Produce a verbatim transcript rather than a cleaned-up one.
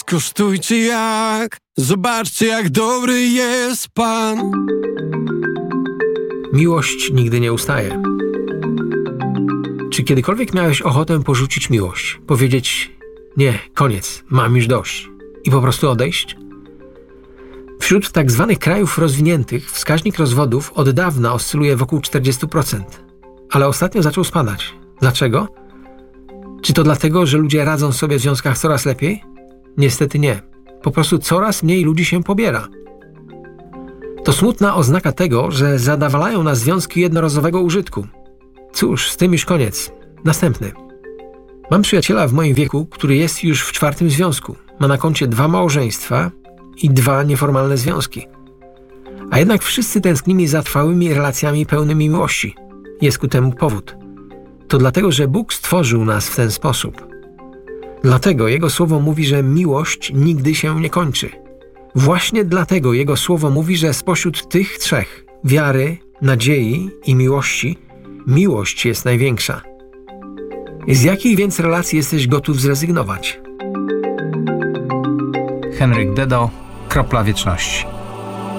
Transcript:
Skosztujcie jak, zobaczcie jak dobry jest Pan. Miłość nigdy nie ustaje. Czy kiedykolwiek miałeś ochotę porzucić miłość? Powiedzieć, nie, koniec, mam już dość i po prostu odejść? Wśród tak zwanych krajów rozwiniętych wskaźnik rozwodów od dawna oscyluje wokół czterdzieści procent, ale ostatnio zaczął spadać. Dlaczego? Czy to dlatego, że ludzie radzą sobie w związkach coraz lepiej? Niestety nie. Po prostu coraz mniej ludzi się pobiera. To smutna oznaka tego, że zadawalają nas związki jednorazowego użytku. Cóż, z tym już koniec. Następny. Mam przyjaciela w moim wieku, który jest już w czwartym związku. Ma na koncie dwa małżeństwa i dwa nieformalne związki. A jednak wszyscy tęsknimy za trwałymi relacjami pełnymi miłości. Jest ku temu powód. To dlatego, że Bóg stworzył nas w ten sposób. Dlatego Jego Słowo mówi, że miłość nigdy się nie kończy. Właśnie dlatego Jego Słowo mówi, że spośród tych trzech – wiary, nadziei i miłości – miłość jest największa. Z jakich więc relacji jesteś gotów zrezygnować? Henryk Dedo, Kropla Wieczności.